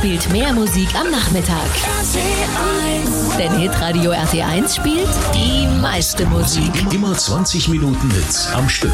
spielt mehr Musik am Nachmittag. Denn Hitradio RT1 spielt die meiste Musik. Immer 20 Minuten Hits am Stück.